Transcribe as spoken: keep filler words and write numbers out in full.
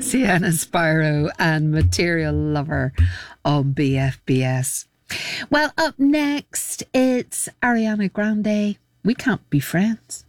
Sienna Spyro and Material Lover on B F B S. Well, up next, it's Ariana Grande. We Can't Be Friends.